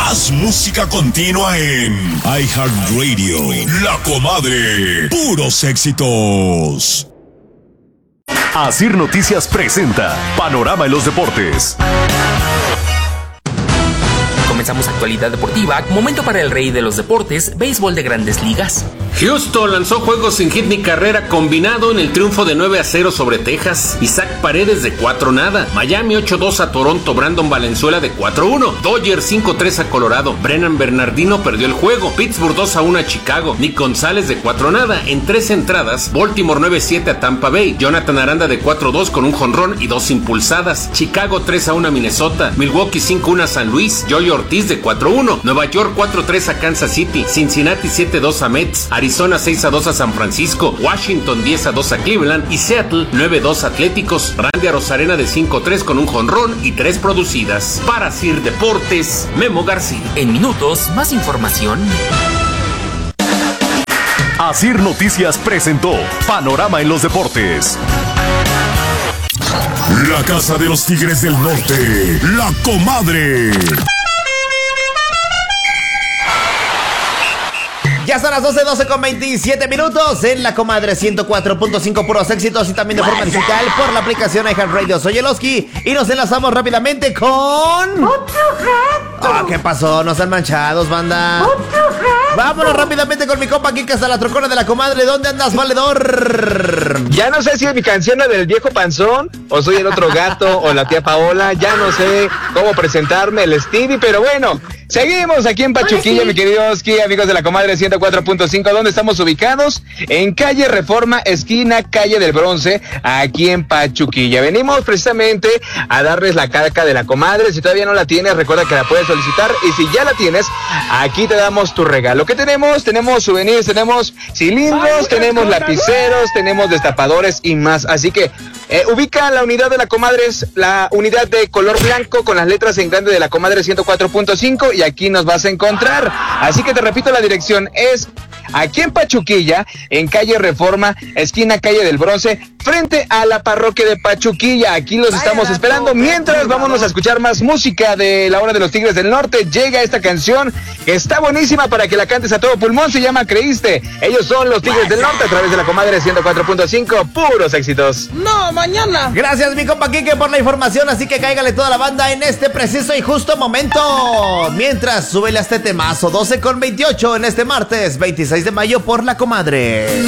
Más música continua en iHeartRadio. La Comadre. Puros éxitos. Asir Noticias presenta Panorama en los Deportes. Comenzamos actualidad deportiva, momento para el rey de los deportes, béisbol de Grandes Ligas. Houston lanzó juegos sin hit ni carrera combinado en el triunfo de 9-0 sobre Texas. Isaac Paredes de 4-0. Miami 8-2 a Toronto. Brandon Valenzuela de 4-1. Dodgers 5-3 a Colorado. Brennan Bernardino perdió el juego. Pittsburgh 2-1 a Chicago. Nick González de 4-0. En 3 entradas, Baltimore 9-7 a Tampa Bay. Jonathan Aranda de 4-2 con un jonrón y 2 impulsadas. Chicago 3-1 a Minnesota. Milwaukee 5-1 a San Luis. Joey Ortiz de 4-1. Nueva York 4-3 a Kansas City. Cincinnati 7-2 a Mets. Arizona 6-2 a San Francisco, Washington 10-2 a Cleveland y Seattle 9-2 a Atléticos. Randy Arozarena de 5-3 con un jonrón y 3 producidas. Para Sir Deportes, Memo García. En minutos, más información. Asir Noticias presentó Panorama en los Deportes. La Casa de los Tigres del Norte, La Comadre. Ya son las 12 con 27 minutos en La Comadre 104.5 puros éxitos y también de forma digital por la aplicación iHeartRadio. Soy Eloski y nos enlazamos rápidamente con... ¿qué pasó? No están manchados, banda. Vámonos rápidamente con mi compa Kika hasta la trocona de La Comadre. ¿Dónde andas, valedor? Ya no sé si es mi canción la del viejo panzón o soy el otro gato o la tía Paola. Ya no sé cómo presentarme, el Stevie, pero bueno, seguimos aquí en Pachuquilla, mi querido Oski, amigos de La Comadre 104.5. ¿Dónde estamos ubicados? En calle Reforma, esquina calle del Bronce, aquí en Pachuquilla. Venimos precisamente a darles la caca de La Comadre. Si todavía no la tienes, recuerda que la puedes solicitar, y si ya la tienes, aquí te damos tu regalo. ¿Qué tenemos? Tenemos souvenirs, tenemos cilindros, tenemos lapiceros, tenemos destapadores y más. Así que ubica la unidad de La Comadre, es la unidad de color blanco con las letras en grande de La Comadre 104.5, y aquí nos vas a encontrar. Así que te repito, la dirección es aquí en Pachuquilla, en calle Reforma, esquina calle del Bronce, frente a la parroquia de Pachuquilla. Aquí los estamos esperando. Mientras, vámonos a escuchar más música de la hora de los Tigres del Norte. Llega esta canción que está buenísima para que la cantes a todo pulmón. Se llama Creíste. Ellos son los Tigres del Norte a través de La Comadre 104.5. Puros éxitos. No, mañana. Gracias, mi compa Kike, por la información. Así que cáigale toda la banda en este preciso y justo momento. Mientras, súbele a este temazo 12 con 28 en este martes 26 de mayo por La Comadre.